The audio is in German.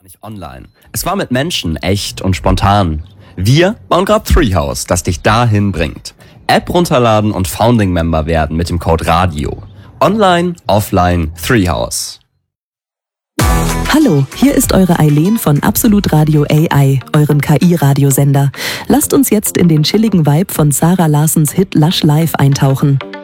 Nicht online. Es war mit Menschen, echt und spontan. Wir bauen gerade Treehouse, das dich dahin bringt. App runterladen und Founding-Member werden mit dem Code RADIO. Online, offline, Treehouse. Hallo, hier ist eure Eileen von Absolut Radio AI, eurem KI-Radiosender. Lasst uns jetzt in den chilligen Vibe von Sarah Larsens Hit Lush Live eintauchen.